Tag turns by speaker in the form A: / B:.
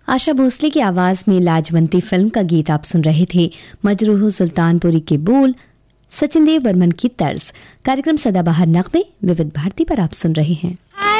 A: आशा भोसले की आवाज में लाजवंती फिल्म का गीत आप सुन रहे थे। मजरूह सुल्तानपुरी के बोल, सचिन देव बर्मन की तर्ज। कार्यक्रम सदाबहार नगमे विविध भारती पर आप सुन रहे हैं।